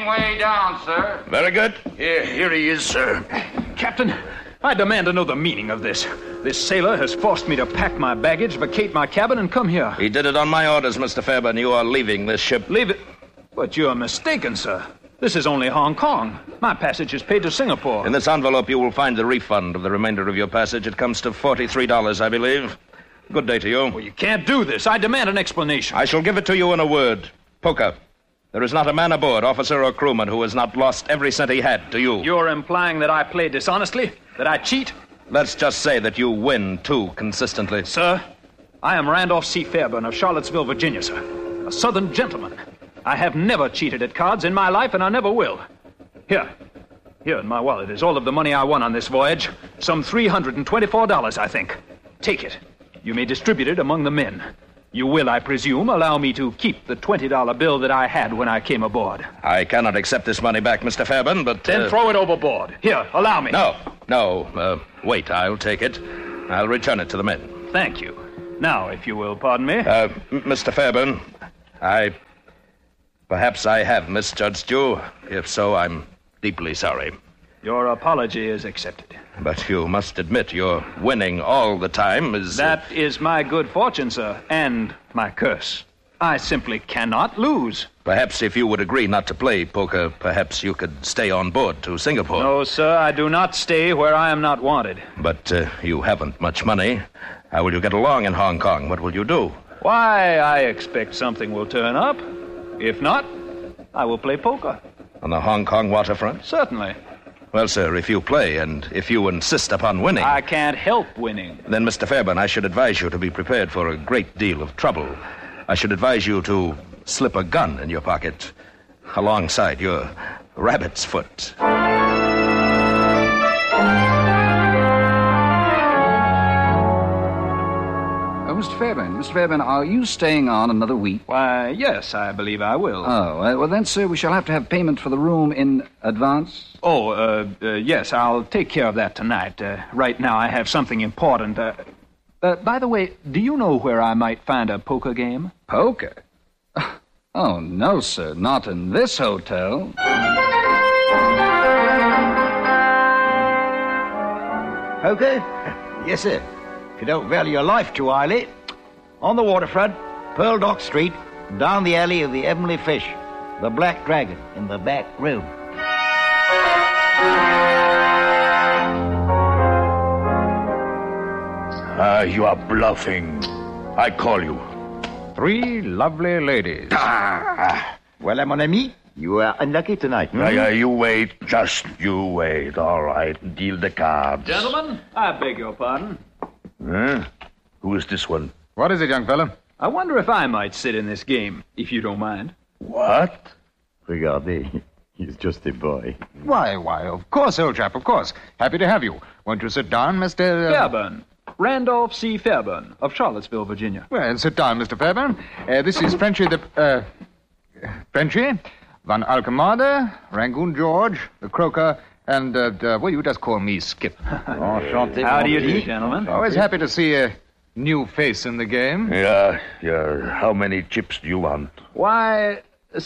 way down, sir. Very good. Here he is, sir. Captain, I demand to know the meaning of this. This sailor has forced me to pack my baggage, vacate my cabin, and come here. He did it on my orders, Mr. Fairburn. You are leaving this ship. Leave it? But you are mistaken, sir. This is only Hong Kong. My passage is paid to Singapore. In this envelope, you will find the refund of the remainder of your passage. It comes to $43, I believe. Good day to you. Well, you can't do this. I demand an explanation. I shall give it to you in a word. Poker. There is not a man aboard, officer or crewman, who has not lost every cent he had to you. You're implying that I play dishonestly? That I cheat? Let's just say that you win, too, consistently. Sir, I am Randolph C. Fairburn of Charlottesville, Virginia, sir. A Southern gentleman. I have never cheated at cards in my life, and I never will. Here in my wallet is all of the money I won on this voyage. Some $324, I think. Take it. You may distribute it among the men. You will, I presume, allow me to keep the $20 bill that I had when I came aboard. I cannot accept this money back, Mr. Fairburn, but... Then throw it overboard. Here, allow me. No. Wait, I'll take it. I'll return it to the men. Thank you. Now, if you will pardon me. Mr. Fairburn, Perhaps I have misjudged you. If so, I'm deeply sorry. Your apology is accepted. But you must admit your winning all the time is... That is my good fortune, sir, and my curse. I simply cannot lose. Perhaps if you would agree not to play poker, perhaps you could stay on board to Singapore. No, sir, I do not stay where I am not wanted. But you haven't much money. How will you get along in Hong Kong? What will you do? Why, I expect something will turn up. If not, I will play poker. On the Hong Kong waterfront? Certainly. Well, sir, if you play and if you insist upon winning... I can't help winning. Then, Mr. Fairburn, I should advise you to be prepared for a great deal of trouble. I should advise you to slip a gun in your pocket alongside your rabbit's foot. Mr. Fairburn, are you staying on another week? Why, yes, I believe I will. Oh, well then, sir, we shall have to have payment for the room in advance. Yes, I'll take care of that tonight. Right now I have something important. By the way, do you know where I might find a poker game? Poker? Oh, no, sir, not in this hotel. Poker? Yes, sir. If you don't value your life too highly. On the waterfront, Pearl Dock Street, down the alley of the Heavenly Fish, the Black Dragon in the back room. You are bluffing. I call you. 3 lovely ladies. Voilà, mon ami. You are unlucky tonight. You wait. Just you wait. All right. Deal the cards. Gentlemen, I beg your pardon. Who is this one? What is it, young fella? I wonder if I might sit in this game, if you don't mind. What? Regardez. He's just a boy. Why, of course, old chap, of course. Happy to have you. Won't you sit down, Mr... Fairburn. Randolph C. Fairburn of Charlottesville, Virginia. Well, sit down, Mr. Fairburn. This is Frenchy Frenchy, Van Alkemade, Rangoon George, the Croaker, and, you just call me Skip. Enchanté. How do you do, gentlemen? Always happy to see a new face in the game. Yeah. How many chips do you want? Why,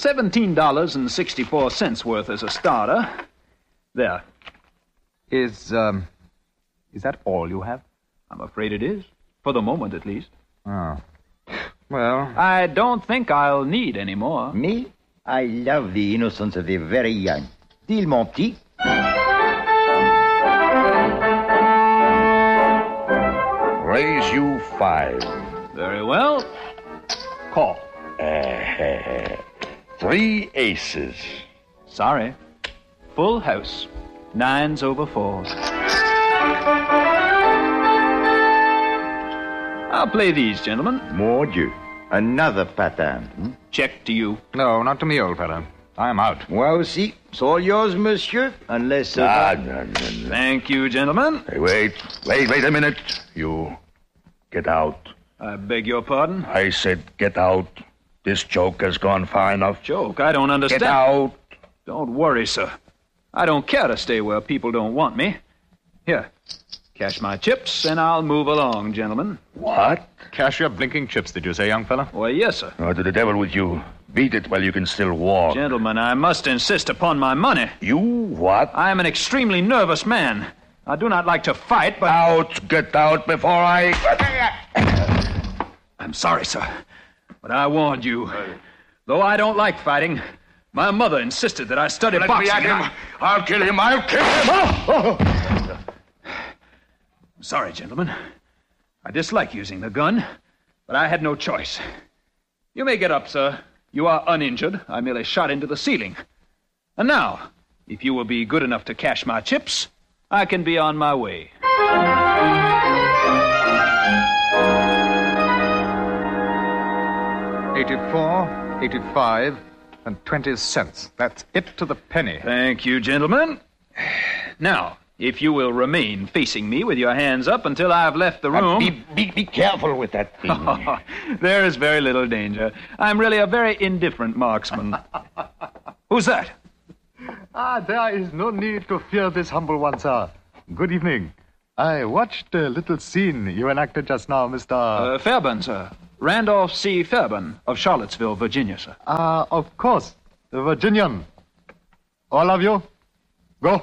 $17.64 worth as a starter. There. Is that all you have? I'm afraid it is. For the moment, at least. Oh. Well... I don't think I'll need any more. Me? I love the innocence of the very young. Deal, mon petit. Raise you 5. Very well. Call. 3 aces. Sorry. Full house. 9s over 4s. I'll play these, gentlemen. Mon Dieu. Another pattern. Check to you. No, not to me, old fella. I'm out. Moi aussi. It's all yours, monsieur. Unless... No. Thank you, gentlemen. Hey, wait a minute. You get out. I beg your pardon? I said get out. This joke has gone far enough. Joke? I don't understand. Get out. Don't worry, sir. I don't care to stay where people don't want me. Here. Cash my chips, and I'll move along, gentlemen. What? Cash your blinking chips, did you say, young fella? Why, yes, sir. Oh, to the devil with you. Beat it while you can still walk. Gentlemen, I must insist upon my money. You what? I am an extremely nervous man. I do not like to fight, but... Out! Get out before I... I'm sorry, sir, but I warned you. Though I don't like fighting, my mother insisted that I study boxing. Let me at him. I'll kill him. I'll kill him. Sorry, gentlemen. I dislike using the gun, but I had no choice. You may get up, sir. You are uninjured. I merely shot into the ceiling. And now, if you will be good enough to cash my chips, I can be on my way. 84, 85, and 20 cents. That's it to the penny. Thank you, gentlemen. Now, if you will remain facing me with your hands up until I've left the room... Be careful with that thing. There is very little danger. I'm really a very indifferent marksman. Who's that? There is no need to fear this humble one, sir. Good evening. I watched a little scene you enacted just now, Mr. Fairburn, sir. Randolph C. Fairburn of Charlottesville, Virginia, sir. Of course. The Virginian. All of you, go.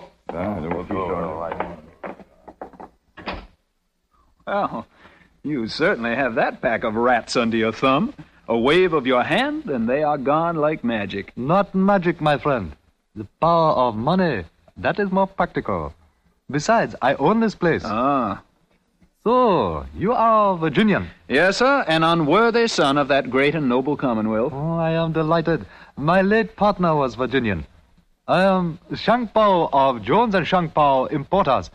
Well, you certainly have that pack of rats under your thumb. A wave of your hand, and they are gone like magic. Not magic, my friend. The power of money. That is more practical. Besides, I own this place. Ah. So, you are Virginian? Yes, sir, an unworthy son of that great and noble Commonwealth. Oh, I am delighted. My late partner was Virginian. I am Shangpao of Jones and Shangpao Importers.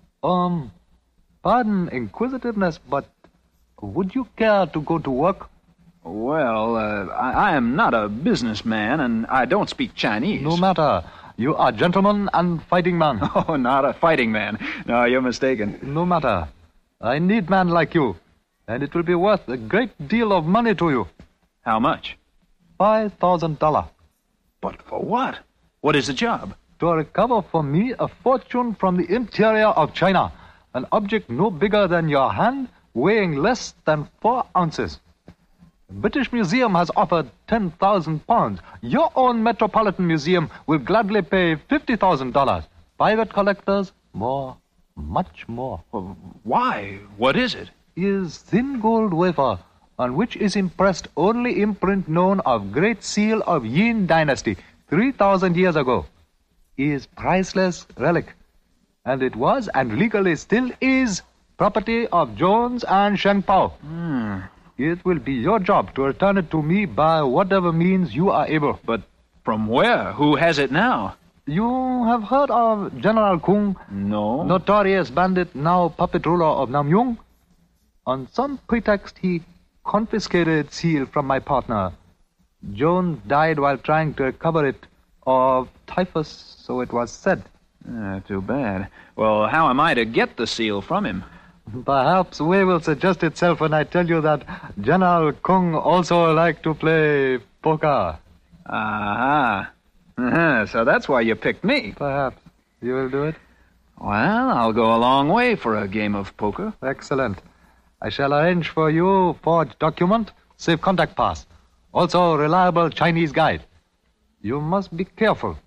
Pardon inquisitiveness, but would you care to go to work? Well, I am not a businessman, and I don't speak Chinese. No matter. You are gentleman and fighting man. Oh, not a fighting man. No, you're mistaken. No matter. I need man like you, and it will be worth a great deal of money to you. How much? $5,000. But for what? What is the job? To recover for me a fortune from the interior of China, an object no bigger than your hand, weighing less than 4 ounces. The British Museum has offered £10,000. Your own Metropolitan Museum will gladly pay $50,000. Private collectors, more, much more. Why? What is it? Is thin gold wafer, on which is impressed only imprint known of Great Seal of Yin Dynasty, 3,000 years ago. Is priceless relic. And it was, and legally still is, property of Jones and Shangpao. It will be your job to return it to me by whatever means you are able. But from where? Who has it now? You have heard of General Kung? No. Notorious bandit, now puppet ruler of Namyung? On some pretext, he confiscated seal from my partner. Jones died while trying to recover it of typhus, so it was said. Too bad. Well, how am I to get the seal from him? Perhaps way will suggest itself when I tell you that General Kung also liked to play poker. Aha. So that's why you picked me. Perhaps. You will do it? Well, I'll go a long way for a game of poker. Excellent. I shall arrange for you forged document, safe contact pass. Also reliable Chinese guide. You must be careful.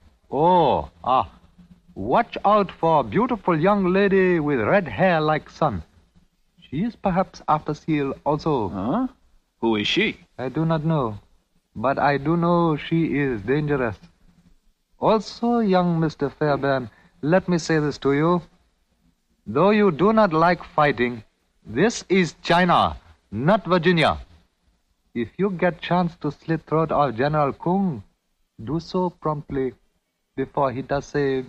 Watch out for a beautiful young lady with red hair like sun. She is perhaps after seal also. Huh? Who is she? I do not know. But I do know she is dangerous. Also, young Mr. Fairbairn, let me say this to you. Though you do not like fighting, this is China, not Virginia. If you get chance to slit throat of General Kung, do so promptly before he does say